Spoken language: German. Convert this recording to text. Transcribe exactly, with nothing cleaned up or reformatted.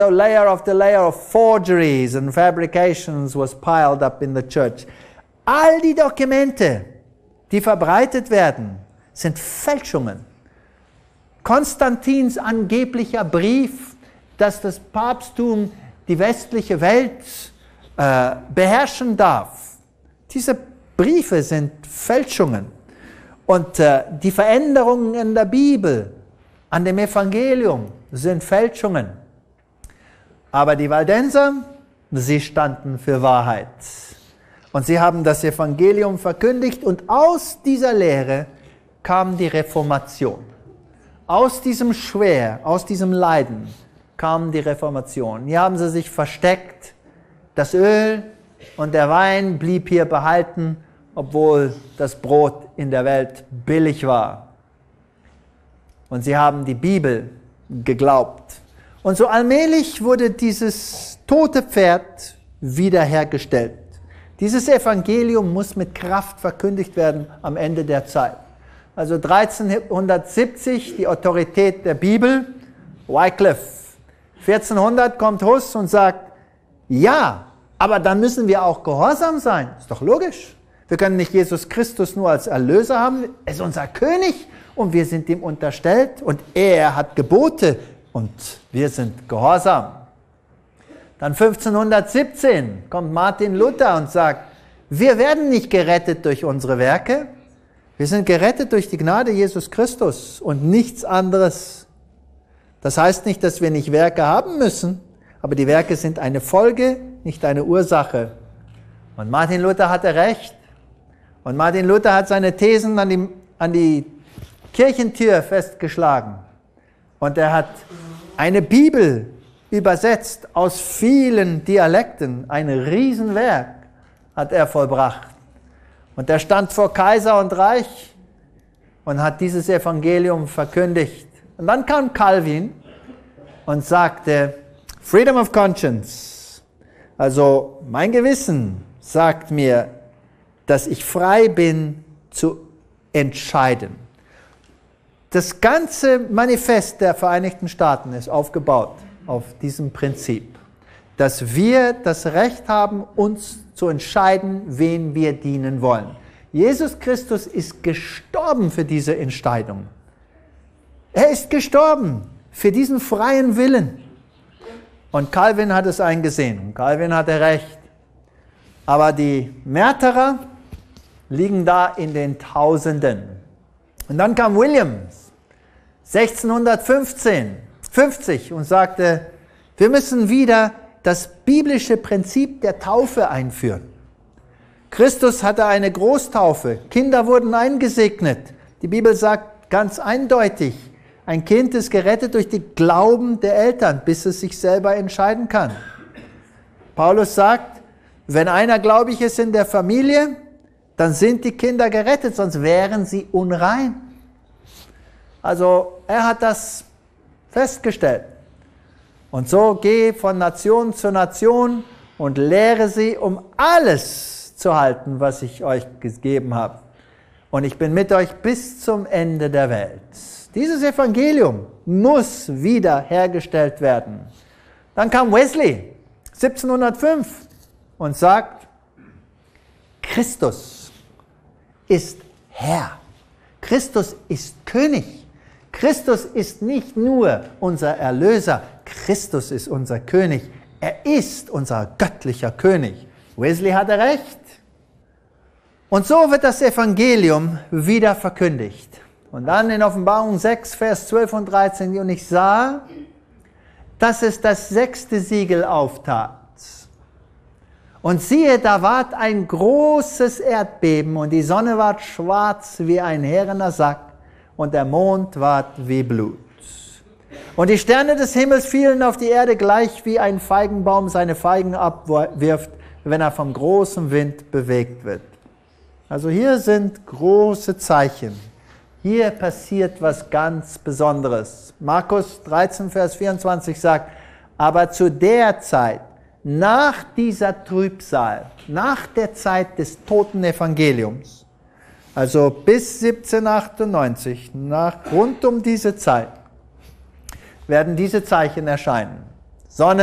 So layer after layer of forgeries and fabrications was piled up in the church. All die Dokumente, die verbreitet werden, sind Fälschungen. Konstantins angeblicher Brief, dass das Papsttum die westliche Welt äh, beherrschen darf. Diese Briefe sind Fälschungen. Und äh, die Veränderungen in der Bibel, an dem Evangelium, sind Fälschungen. Aber die Waldenser, sie standen für Wahrheit. Und sie haben das Evangelium verkündigt und aus dieser Lehre kam die Reformation. Aus diesem Schwer, aus diesem Leiden kam die Reformation. Hier haben sie sich versteckt. Das Öl und der Wein blieb hier behalten, obwohl das Brot in der Welt billig war. Und sie haben die Bibel geglaubt. Und so allmählich wurde dieses tote Pferd wiederhergestellt. Dieses Evangelium muss mit Kraft verkündigt werden am Ende der Zeit. Also dreizehnhundertsiebzig, die Autorität der Bibel, Wycliffe. vierzehnhundert kommt Huss und sagt, ja, aber dann müssen wir auch gehorsam sein. Ist doch logisch. Wir können nicht Jesus Christus nur als Erlöser haben. Er ist unser König und wir sind ihm unterstellt und er hat Gebote. Und wir sind gehorsam. Dann fünfzehnhundertsiebzehn kommt Martin Luther und sagt, wir werden nicht gerettet durch unsere Werke, wir sind gerettet durch die Gnade Jesus Christus und nichts anderes. Das heißt nicht, dass wir nicht Werke haben müssen, aber die Werke sind eine Folge, nicht eine Ursache. Und Martin Luther hatte recht. Und Martin Luther hat seine Thesen an die, an die Kirchentür festgeschlagen. Und er hat eine Bibel übersetzt aus vielen Dialekten. Ein Riesenwerk hat er vollbracht. Und er stand vor Kaiser und Reich und hat dieses Evangelium verkündigt. Und dann kam Calvin und sagte, Freedom of Conscience. Also mein Gewissen sagt mir, dass ich frei bin zu entscheiden. Das ganze Manifest der Vereinigten Staaten ist aufgebaut auf diesem Prinzip, dass wir das Recht haben, uns zu entscheiden, wen wir dienen wollen. Jesus Christus ist gestorben für diese Entscheidung. Er ist gestorben für diesen freien Willen. Und Calvin hat es eingesehen. Und Calvin hatte recht. Aber die Märtyrer liegen da in den Tausenden. Und dann kam Williams, sechzehnhundertfünfzehn, fünfzig und sagte, wir müssen wieder das biblische Prinzip der Taufe einführen. Christus hatte eine Großtaufe, Kinder wurden eingesegnet. Die Bibel sagt ganz eindeutig, ein Kind ist gerettet durch den Glauben der Eltern, bis es sich selber entscheiden kann. Paulus sagt, wenn einer gläubig ist in der Familie, dann sind die Kinder gerettet, sonst wären sie unrein. Also er hat das festgestellt. Und so geh von Nation zu Nation und lehre sie, um alles zu halten, was ich euch gegeben habe. Und ich bin mit euch bis zum Ende der Welt. Dieses Evangelium muss wieder hergestellt werden. Dann kam Wesley, siebzehnhundertfünf, und sagt, Christus ist Herr. Christus ist König. Christus ist nicht nur unser Erlöser, Christus ist unser König. Er ist unser göttlicher König. Wesley hatte recht. Und so wird das Evangelium wieder verkündigt. Und dann in Offenbarung sechs, Vers zwölf und dreizehn, und ich sah, dass es das sechste Siegel auftat. Und siehe, da ward ein großes Erdbeben, und die Sonne ward schwarz wie ein härener Sack, und der Mond ward wie Blut. Und die Sterne des Himmels fielen auf die Erde gleich wie ein Feigenbaum seine Feigen abwirft, wenn er vom großen Wind bewegt wird. Also hier sind große Zeichen. Hier passiert was ganz Besonderes. Markus dreizehn, Vers vierundzwanzig sagt, aber zu der Zeit, nach dieser Trübsal, nach der Zeit des toten Evangeliums, also bis siebzehnhundertachtundneunzig, nach, rund um diese Zeit, werden diese Zeichen erscheinen. sondern